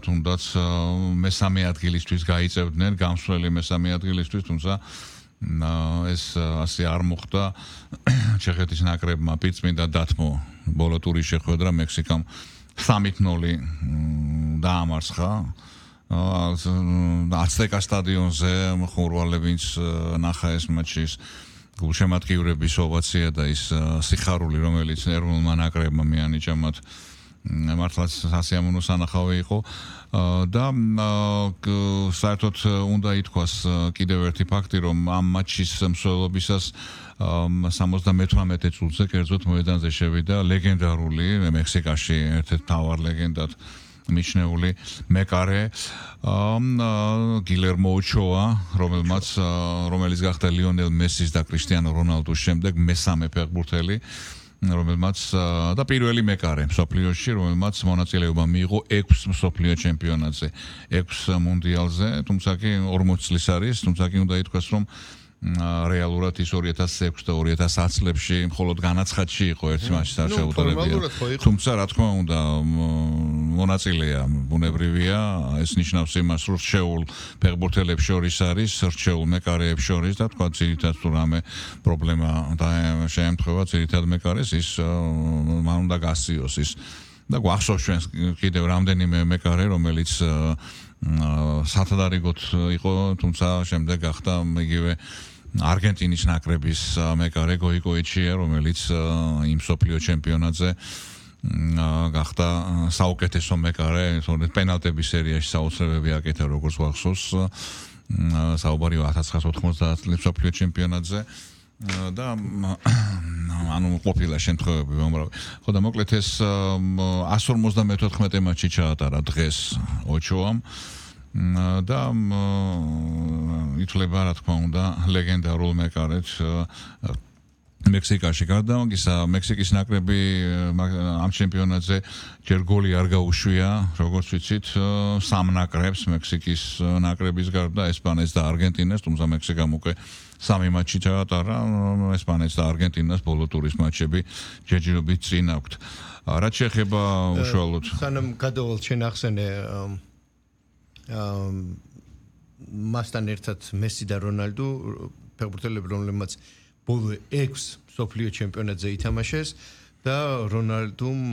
თუნდაც მესამე ადგილისთვის გაიწევდნენ, გამსვლელი მესამე ადგილისთვის, თუმცა ეს ასე არ მოხდა. ჩეხეთის ნაკრებმა პიწმინდა დათმო ბოლო ტურის შეხვედრა მექსიკამ 3-0 დაამარცხა. აცტეკა სტადიონზე ხურვალებიც ნახა ეს მატჩის გულშემატკივრების ოვაცია და ის სიხარული, რომელიც ეროვნულმა ნაკრებმა მიანიჭა მათ მართლაც სასიამოვნო სანახავი იყო და საერთოდ უნდა ითქვას კიდევ ერთი ფაქტი, რომ ამ მატჩის მსვლელობისას 78 წუთზე კერძოდ მოედანზე შევიდა ლეგენდარული მექსიკაში ერთ-ერთ მთავარ ლეგენდად მიჩნეული მეკარე გილერმო ოჩოა, რომელიც გახდა ლიონელ მესის და კრისტიანო რონალდუს შემდეგ მესამე ფეხბურთელი, რომელმაც და პირველი მეკარე მსოფლიოში, რომელმაც მონაწილეობა მიიღო 6 მსოფლიო ჩემპიონატზე, 6 მუნდიალზე, თუმცა კი 40 წლის არის, თუმცა კი უნდა ითქვას, რომ რეალურად ის 2006 და 2010 წლებში მხოლოდ განაცხადში იყო ერთი მატჩის არ შეუტარებია. თუმცა რა თქმა უნდა მონაწილეა, ბუნებრივია, ეს ნიშნავს იმას, რომ რჩეულ ფეხბურთელებს შორის არის, რჩეულ მეკარეებს შორის და თქვა ძირითადად თუ რამე პრობლემა შეემთხვევა ძირითადად მეკარეს, ის მან უნდა გასიოს ის და გვახსოვს ჩვენს კიდევ რამდენიმე მეკარე, რომელიც სათადარიგოდ იყო, თუმცა შემდეგ გახდა იგივე არგენტინის ნაკრების მეკარე გოიკოიჩია, რომელიც იმ მსოფლიო ჩემპიონატზე გახდა საუკეთესო მეკარე, პენალტების სერიაში საოცრებები აკეთა, როგორც გვახსოვს, საუბარი 1990 წლის მსოფლიო ჩემპიონატზე და ანუ ყოფილა შემთხვევები უამრავი. ხო და მოკლედ ეს 154 მატჩი ჩაატარა დღეს ოჩოამ და ითვლება რა თქმა უნდა ლეგენდარულ მეკარედ მექსიკაში. გარდა ამისა, მექსიკის ნაკრები ამ ჩემპიონატზე ჯერ გოლი არ გაუშვია, როგორც ვიცით, 3 ნაკრებს, მექსიკის ნაკრების გარდა ესპანეთს და არგენტინას, თუმცა მექსიკამ უკვე 3 მატჩი ჩაატარა, ესპანეთს და არგენტინას ბოლო ტურის მატჩები ჯერჯერობით წინ აქვთ. რაც შეეხება უშუალოდ სანამ გადავალ შენ ახსენე მასთან ერთად მესი და რონალდუ ფეხბურთელები, რომლებმაც ბოლო 6 მსოფლიო ჩემპიონატზე ითამაშეს და რონალდუმ